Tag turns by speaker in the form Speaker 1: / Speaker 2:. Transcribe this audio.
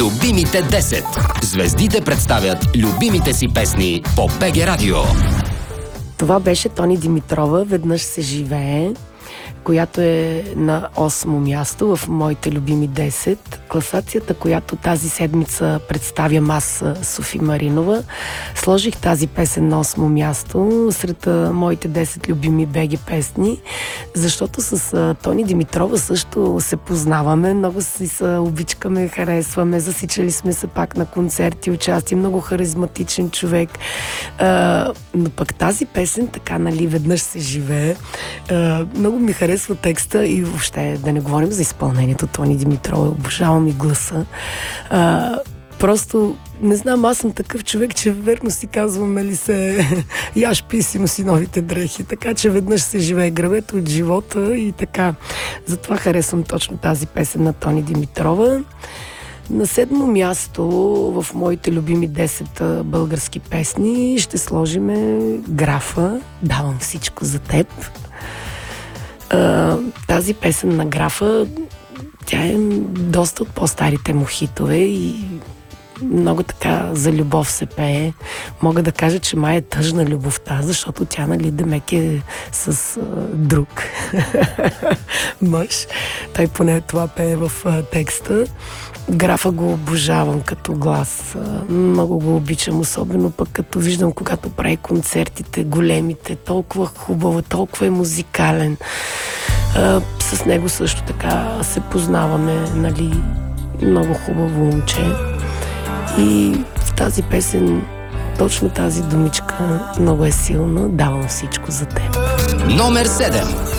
Speaker 1: Любимите 10. Звездите представят любимите си песни по БГ Радио.
Speaker 2: Това беше Тони Димитрова "Веднъж се живее", която е на 8-мо място в моите любими 10. Класацията, която тази седмица представям аз, Софи Маринова. Сложих тази песен на 8-мо място сред моите 10 любими БГ песни, защото с Тони Димитрова също се познаваме, много си се обичкаме, харесваме, засичали сме се пак на концерти, участие, много харизматичен човек. Но пък тази песен, така, нали, "Веднъж се живее", много ми харесва текста и въобще да не говорим за изпълнението. Тони Димитрова, обожавам и гласа. Просто, не знам, аз съм такъв човек, че верно си казвам, нали се, яш писи му си новите дрехи, така че "Веднъж се живее", грабете от живота и така. Затова харесвам точно тази песен на Тони Димитрова. На 7-мо място в моите любими 10 български песни ще сложиме Графа "Давам всичко за теб". Тази песен на Графа, тя е доста от по-старите му хитове и много така за любов се пее. Мога да кажа, че май е тъжна любовта, защото тя, нали, демек е с друг мъж. Той поне това пее в текста. Графа го обожавам като глас. Много го обичам, особено пък като виждам, когато прави концертите, големите, толкова хубаво, толкова е музикален. С него също така се познаваме, нали, много хубаво момче. И в тази песен точно тази думичка много е силна. "Давам всичко за теб".
Speaker 1: Номер 7.